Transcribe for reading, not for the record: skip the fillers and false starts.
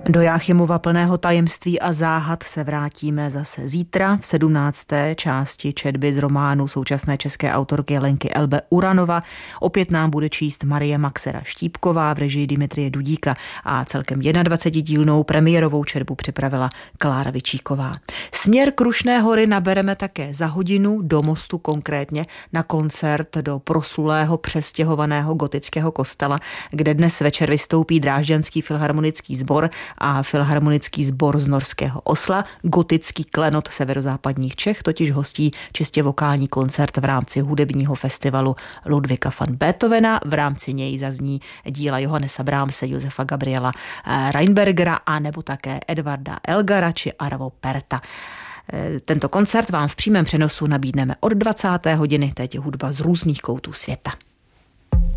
Do Jáchymova plného tajemství a záhad se vrátíme zase zítra v 17. části četby z románu současné české autorky Lenky Elbe Uranova. Opět nám bude číst Marie Maxera Štípková v režii Dimitrie Dudíka a celkem 21dílnou premiérovou četbu připravila Klára Vičíková. Směr Krušné hory nabereme také za hodinu do Mostu, konkrétně na koncert do proslulého přestěhovaného gotického kostela, kde dnes večer vystoupí Drážďanský filharmonický sbor a filharmonický sbor z norského Osla. Gotický klenot severozápadních Čech totiž hostí čistě vokální koncert v rámci hudebního festivalu Ludwika van Beethovena. V rámci něj zazní díla Johannesa Brahmse, Josefa Gabriela Reinbergera a nebo také Edvarda Elgara či Arvo Pärta. Tento koncert vám v přímém přenosu nabídneme od 20. hodiny, teď hudba z různých koutů světa.